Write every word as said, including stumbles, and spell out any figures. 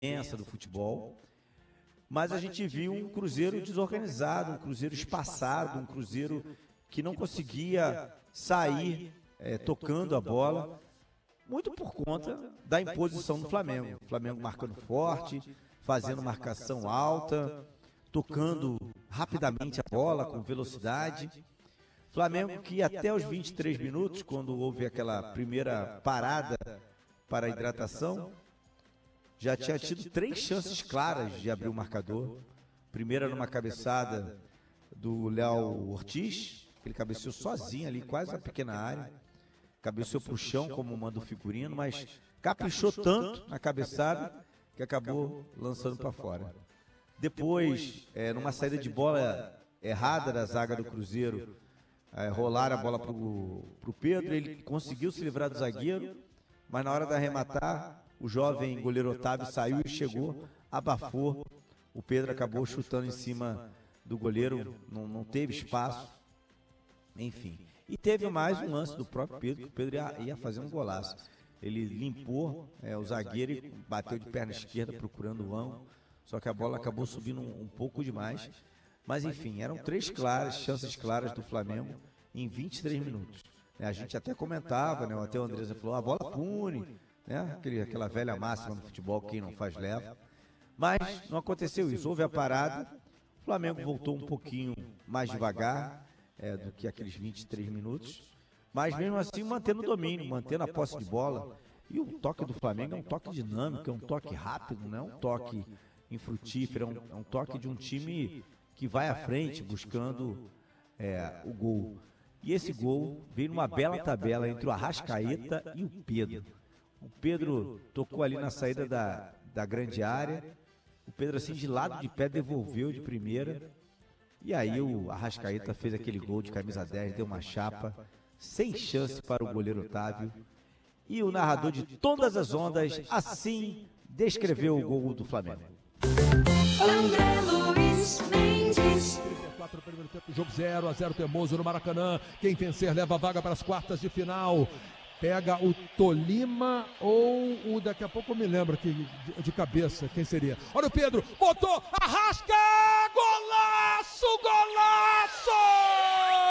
diferença do futebol, mas a gente viu um Cruzeiro desorganizado, um Cruzeiro espaçado, um Cruzeiro que não conseguia sair é, tocando a bola, muito por conta da imposição do Flamengo. O Flamengo marcando forte, fazendo marcação alta, tocando rapidamente a bola com velocidade. Flamengo que até os vinte e três minutos, quando houve aquela primeira parada para a hidratação, já tinha tido três chances claras de abrir o marcador. Primeira numa cabeçada do Léo Ortiz, ele cabeceou sozinho ali, quase na pequena área. Cabeceou para o chão, como manda o figurino, mas caprichou tanto na cabeçada que acabou lançando para fora. Depois, é, numa saída de bola errada da zaga do Cruzeiro, é, rolaram a bola para o Pedro, ele conseguiu se livrar do zagueiro, mas na hora de arrematar, o jovem goleiro Otávio saiu e chegou, abafou. O Pedro acabou chutando em cima do goleiro, não, não teve espaço. Enfim. E teve mais um lance do próprio Pedro, que o Pedro ia, ia fazer um golaço. Ele limpou é, o zagueiro e bateu de perna esquerda procurando o ângulo. Só que a bola acabou subindo um, um pouco demais. Mas enfim, eram três claras, chances claras do Flamengo em vinte e três minutos. É, a gente até comentava, né, até o Andresa falou, a bola pune. Né? Aquele, aquela velha máxima no futebol, quem não faz leva. Mas não aconteceu isso, houve a parada, o Flamengo voltou um pouquinho mais devagar é, do que aqueles vinte e três minutos, mas mesmo assim mantendo o domínio, mantendo a posse de bola. E o toque do Flamengo é um toque dinâmico, é um toque rápido, não é um toque infrutífero, é um, é um toque de um time que vai à frente buscando é, o gol. E esse gol veio numa bela tabela entre o Arrascaeta e o Pedro. O Pedro tocou ali na saída da, da grande área. O Pedro, assim, de lado de pé, devolveu de primeira. E aí o Arrascaeta fez aquele gol de camisa dez, deu uma chapa, sem chance para o goleiro Otávio. E o narrador de todas as ondas, assim, descreveu o gol do Flamengo. André Luiz Mendes. trinta e quatro, primeiro tempo, jogo zero a zero Teimoso no Maracanã. Quem vencer leva a vaga para as quartas de final. Pega o Tolima ou o, daqui a pouco eu me lembro aqui de, de cabeça quem seria. Olha o Pedro, botou, arrasca, golaço, golaço!